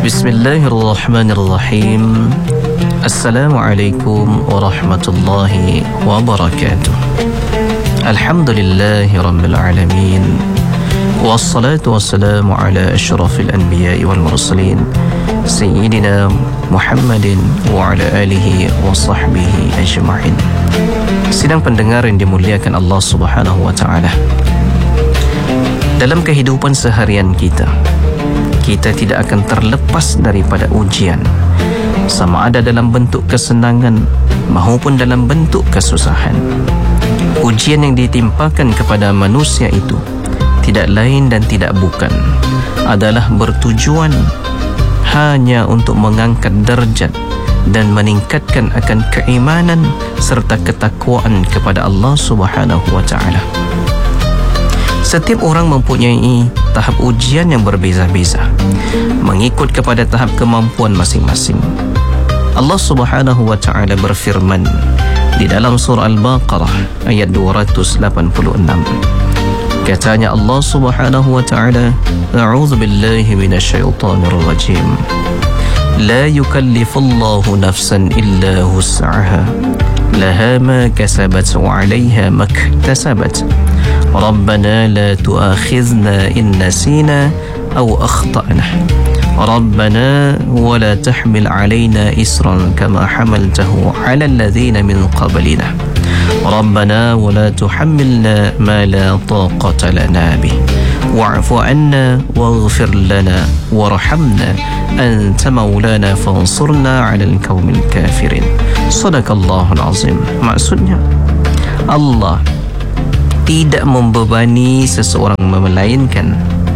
Bismillahirrahmanirrahim. Assalamualaikum warahmatullahi wabarakatuh. Alhamdulillahi rabbil alamin. Wassalatu wassalamu ala asyrafil anbiya'i wal mursalin Sayyidina Muhammadin wa ala alihi wa sahbihi ajma'in. Sidang pendengar yang dimuliakan Allah Subhanahu wa ta'ala, dalam kehidupan seharian kita tidak akan terlepas daripada ujian, sama ada dalam bentuk kesenangan maupun dalam bentuk kesusahan. Ujian yang ditimpakan kepada manusia itu tidak lain dan tidak bukan adalah bertujuan hanya untuk mengangkat derajat dan meningkatkan akan keimanan serta ketakwaan kepada Allah Subhanahu wa ta'ala. Setiap orang mempunyai tahap ujian yang berbeza-beza mengikut kepada tahap kemampuan masing-masing. Allah Subhanahu wa ta'ala berfirman di dalam surah Al-Baqarah ayat 286. Katanya Allah Subhanahu wa ta'ala, A'udzu billahi minasyaitonir rajim. La yukallifullahu nafsan illa wus'aha. Laha ma kasabat wa 'alayha ma iktasabat. Rabbana la tu'akhidhna in nasina aw akhtana. Rabbana wa la tahmil 'alayna isran kama hamaltahu 'ala alladhina min qablina. Rabbana wa la tuhammilna ma la taqata lana bih. Wa'fu 'anna waghfir lana warhamna anta maulana fansurna 'alal qaumil kafirin. Shadaqallahul azim. Maksudnya, Allah tidak membebani seseorang melainkan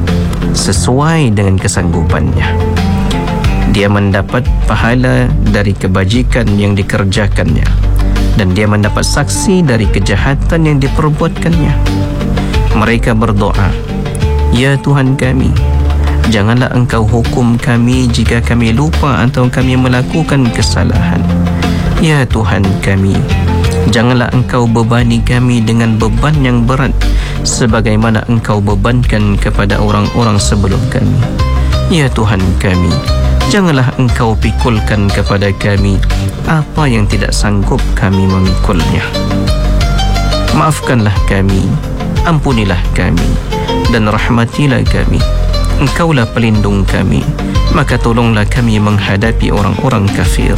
sesuai dengan kesanggupannya. Dia mendapat pahala dari kebajikan yang dikerjakannya, dan dia mendapat saksi dari kejahatan yang diperbuatkannya. Mereka berdoa, Ya Tuhan kami, janganlah Engkau hukum kami jika kami lupa atau kami melakukan kesalahan. Ya Tuhan kami, janganlah Engkau bebani kami dengan beban yang berat sebagaimana Engkau bebankan kepada orang-orang sebelum kami. Ya Tuhan kami, janganlah Engkau pikulkan kepada kami apa yang tidak sanggup kami memikulnya. Maafkanlah kami, ampunilah kami, dan rahmatilah kami. Engkaulah pelindung kami, maka tolonglah kami menghadapi orang-orang kafir.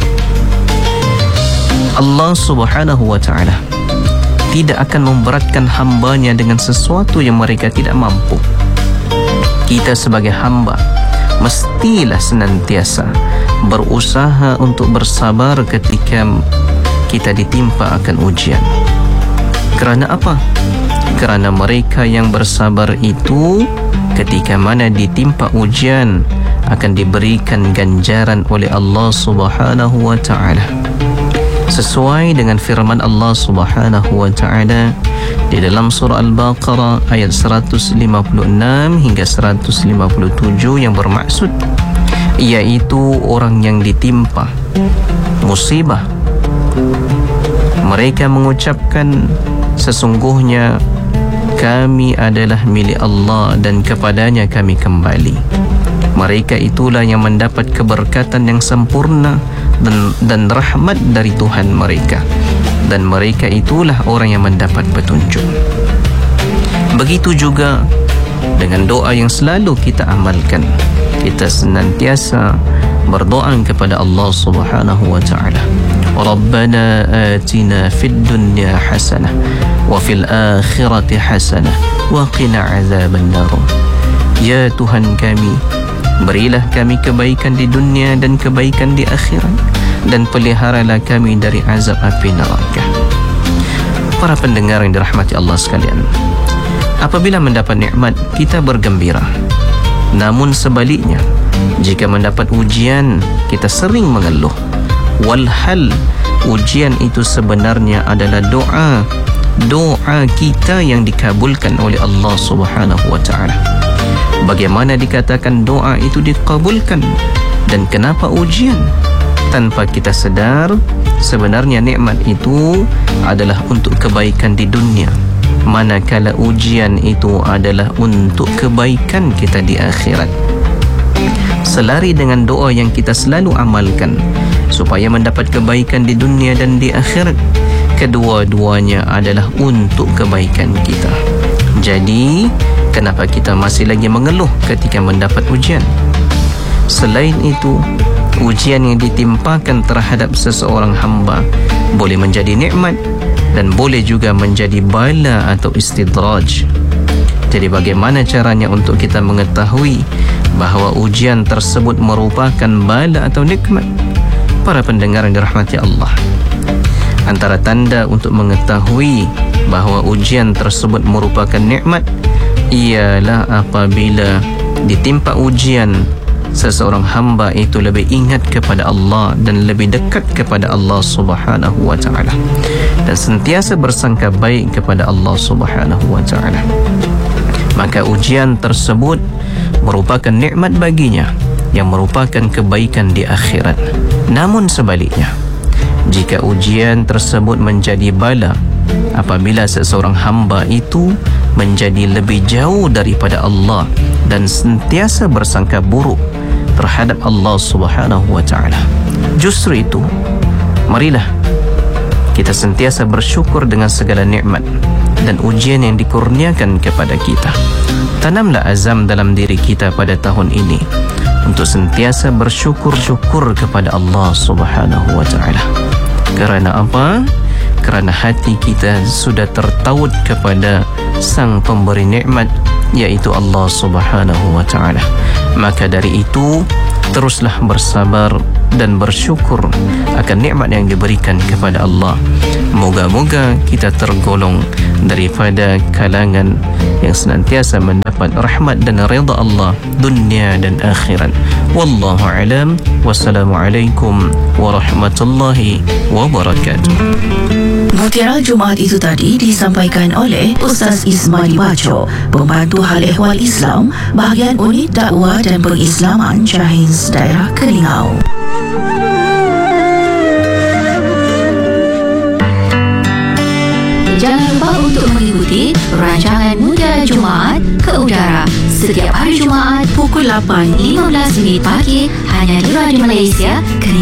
Allah Subhanahu wa ta'ala tidak akan memberatkan hambanya dengan sesuatu yang mereka tidak mampu. Kita sebagai hamba mestilah senantiasa berusaha untuk bersabar ketika kita ditimpa akan ujian. Kerana apa? Kerana mereka yang bersabar itu ketika mana ditimpa ujian akan diberikan ganjaran oleh Allah Subhanahu wa ta'ala, sesuai dengan firman Allah Subhanahu wa ta'ala di dalam surah Al-Baqarah ayat 156 hingga 157 yang bermaksud iaitu orang yang ditimpa musibah, mereka mengucapkan, sesungguhnya kami adalah milik Allah dan kepadanya kami kembali. Mereka itulah yang mendapat keberkatan yang sempurna dan rahmat dari Tuhan mereka, dan mereka itulah orang yang mendapat petunjuk. Begitu juga dengan doa yang selalu kita amalkan. Kita senantiasa berdoa kepada Allah Subhanahu wa ta'ala, Rabbana atina fid dunya hasanah wa fil akhirati hasanah wa qina azabannar. Ya Tuhan kami, berilah kami kebaikan di dunia dan kebaikan di akhirat, dan peliharalah kami dari azab api neraka. Para pendengar yang dirahmati Allah sekalian, apabila mendapat nikmat kita bergembira, namun sebaliknya jika mendapat ujian kita sering mengeluh. Walhal ujian itu sebenarnya adalah doa kita yang dikabulkan oleh Allah Subhanahu wa ta'ala. Bagaimana dikatakan doa itu dikabulkan dan kenapa ujian? Tanpa kita sedar, sebenarnya nikmat itu adalah untuk kebaikan di dunia, manakala ujian itu adalah untuk kebaikan kita di akhirat. selari dengan doa yang kita selalu amalkan supaya mendapat kebaikan di dunia dan di akhirat. Kedua-duanya adalah untuk kebaikan kita. Jadi, kenapa kita masih lagi mengeluh ketika mendapat ujian? Selain itu, ujian yang ditimpakan terhadap seseorang hamba boleh menjadi nikmat dan boleh juga menjadi bala atau istidraj. Jadi bagaimana caranya untuk kita mengetahui bahawa ujian tersebut merupakan bala atau nikmat? Para pendengar yang dirahmati Allah, antara tanda untuk mengetahui bahawa ujian tersebut merupakan nikmat ialah apabila ditimpa ujian, seseorang hamba itu lebih ingat kepada Allah dan lebih dekat kepada Allah Subhanahu wa ta'ala, dan sentiasa bersangka baik kepada Allah Subhanahu wa ta'ala. Maka ujian tersebut merupakan nikmat baginya yang merupakan kebaikan di akhirat. Namun sebaliknya, jika ujian tersebut menjadi bala apabila seseorang hamba itu menjadi lebih jauh daripada Allah dan sentiasa bersangka buruk terhadap Allah Subhanahu wa ta'ala, justru itu, marilah kita sentiasa bersyukur dengan segala nikmat dan ujian yang dikurniakan kepada kita. Tanamlah azam dalam diri kita pada tahun ini untuk sentiasa bersyukur kepada Allah Subhanahu wa ta'ala. Kerana apa? Kerana hati kita sudah tertaut kepada Sang Pemberi nikmat, yaitu Allah Subhanahu wa ta'ala. Maka dari itu, teruslah bersabar dan bersyukur akan nikmat yang diberikan kepada Allah. Moga-moga kita tergolong daripada kalangan yang senantiasa mendapat rahmat dan redha Allah dunia dan akhirat. Wallahu alam. Wassalamualaikum warahmatullahi wabarakatuh. Mutiara Jumaat itu tadi disampaikan oleh Ustaz Ismail Baco, Pembantu Hal Ehwal Islam, Bahagian Unit Dakwah dan Pengislaman Cahiz, Daerah Kelingau. Jangan lupa untuk mengikuti rancangan Mutiara Jumaat ke udara setiap hari Jumaat pukul 8.15 pagi hanya di Radio Malaysia Kelingau.